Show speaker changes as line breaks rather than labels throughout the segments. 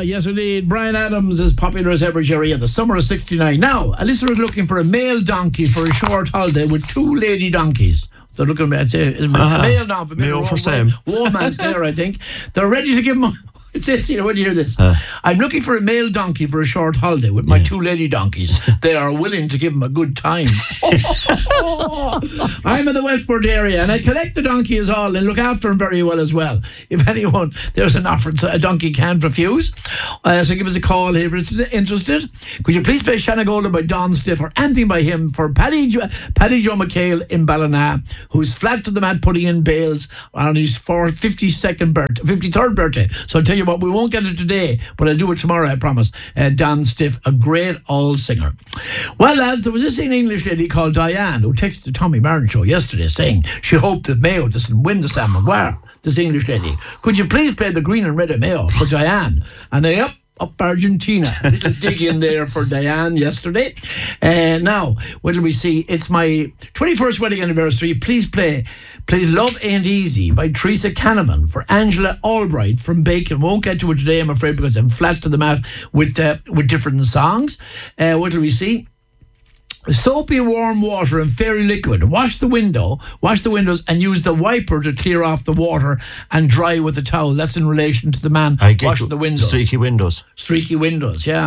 yes indeed. Bryan Adams is popular as ever, Jerry, in the summer of '69. Now, a listener is looking for a male donkey for a short holiday with 2 lady donkeys. So looking at a male donkey.
Mayo for Sam.
Woman's there, I think. They're ready to give him... It says here, when you hear this, I'm looking for a male donkey for a short holiday with my 2 lady donkeys. They are willing to give him a good time. I'm in the Westport area and I collect the donkey as all and look after him very well as well. If anyone, there's an offer a donkey can't refuse. So give us a call here if you're interested. Could you please play Shanna Golden by Don Stiff or anything by him for Paddy Joe McHale in Ballina, who's flat to the mat putting in bales on his 53rd birthday. So I'll tell you what, we won't get it today, but I'll do it tomorrow, I promise. Don Stiff, a great old singer. Well, lads, there was this English lady called Diane who texted the Tommy Martin show yesterday saying she hoped that Mayo doesn't win the Sam Maguire. This English lady. Could you please play the green and red of Mayo for Diane? And they up Argentina. A little dig in there for Diane yesterday. Now, what do we see? It's my 21st wedding anniversary. Please Love Ain't Easy by Teresa Canavan for Angela Albright from Bacon. Won't get to it today, I'm afraid, because I'm flat to the mat with different songs. What do we see? Soapy warm water and fairy liquid. Wash the windows and use the wiper to clear off the water and dry with a towel. That's in relation to the man washing the windows.
Streaky windows,
yeah.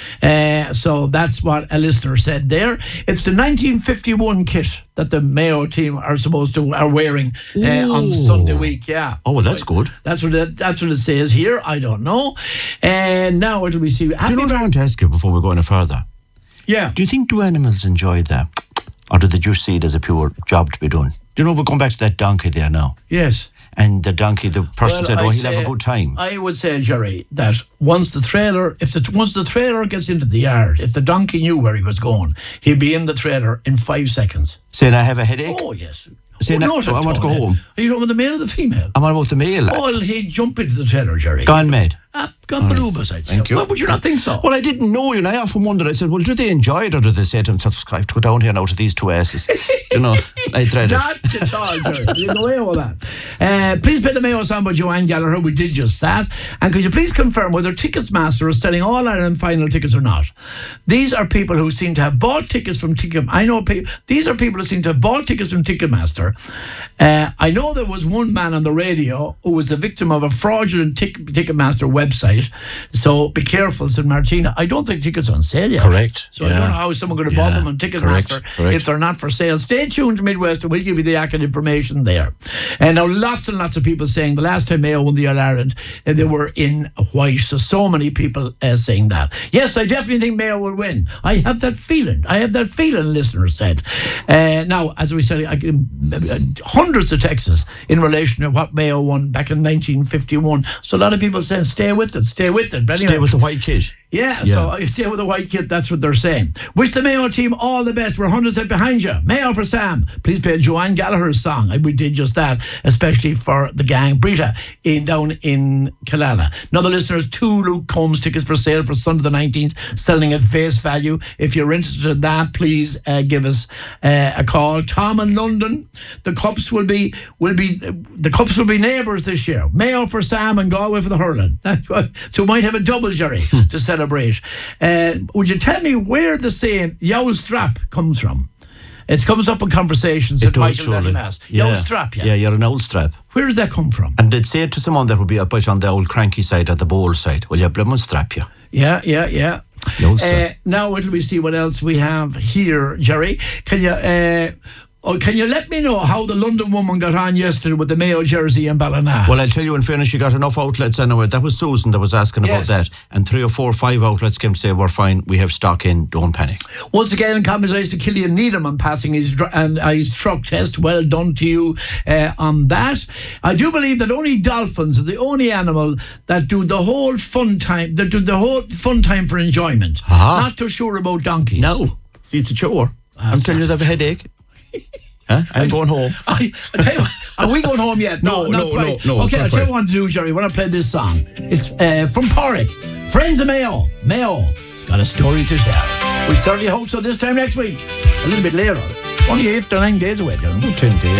So that's what a listener said there. It's the 1951 kit that the Mayo team are wearing on Sunday week, yeah.
Oh, well, that's good.
That's what it says here. I don't know. And now what do we see?
Do you know what I want to ask you before we go any further?
Yeah.
Do you think do animals enjoy that? Or do they just see it as a pure job to be done? Do you know, we're going back to that donkey there now.
Yes.
And the donkey, the person said, he'll have a good time.
I would say, Jerry, that once the trailer gets into the yard, if the donkey knew where he was going, he'd be in the trailer in 5 seconds.
Saying, I have a headache?
Oh, yes.
I want to go home.
Are you talking about the male or the female?
I'm on about the male.
Oh, he'd jump into the trailer, Jerry.
Gone mad.
Gone balubas, I'd say.
Thank you.
Why would you not think so?
Well, I didn't know, I often wondered. I said, well, do they enjoy it or do they say to themselves, I have to go down here now to these 2 asses? You know, I dread it.
Not at all, Jerry. You go away with that. Please play the Mayo song by Joanne Gallagher. We did just that. And could you please confirm whether Ticketsmaster is selling All Ireland final tickets or not? These are people who seem to have bought tickets from these are people who seem to have bought tickets from Ticketmaster. I know there was one man on the radio who was the victim of a fraudulent Ticketmaster website. So be careful, said Martina. I don't think tickets are on sale yet.
Correct.
So I don't know how someone could have bought them on Ticketmaster if they're not for sale. Stay tuned to Midwest and we'll give you the accurate information there. And now lots and lots of people saying the last time Mayo won the All Ireland, they were in white. So many people saying that. Yes, I definitely think Mayo will win. I have that feeling, listeners said. Now, as we said, hundreds of texts in relation to what Mayo won back in 1951. So a lot of people saying, stay with it. But anyway,
stay with the white kit.
Yeah, so stay with the white kit, that's what they're saying. Wish the Mayo team all the best. We're 100% behind you. Mayo for Sam. Please play Joanne Gallagher's song. We did just that, especially for the gang. Brita down in Killala. Another listener's 2 Luke Combs tickets for sale for Sunday the 19th, selling at face value. If you're interested in that, please give us a call. Tom in London. The Cups will be neighbours this year. Mayo for Sam and Galway for the hurling. So we might have a double, Jerry, to celebrate. Would you tell me where the saying "Yowl strap" comes from? It comes up in conversations that Michael Lennon has. Yowl strap, yeah.
Yeah, you're an old strap.
Where does that come from?
And they'd say it to someone that would be up on the old cranky side or the bold side. Well, you're blooming strap, you.
Yeah. Now, what do we see? What else we have here, Jerry? Can you let me know how the London woman got on yesterday with the Mayo jersey in Ballina?
Well, I'll tell you, in fairness, she got enough outlets anyway. That was Susan that was asking about that. And 3 or 4 or 5 outlets came to say, we're fine, we have stock in, don't panic.
Once again, congratulations to Killian Needham on passing his truck test. Well done to you on that. I do believe that only dolphins are the only animal that do the whole fun time, for enjoyment. Not too sure about donkeys.
No, see, it's a chore. I'm telling you, they have a headache. I'm going home.
Are we going home yet?
No.
Okay, I'll tell you what I want to do, Jerry, when I play this song. It's from Porrick. Friends of Mayo. Mayo got a story to tell. We certainly hope so this time next week. A little bit later. Only 8 or 9 days away, don't we?
10 days.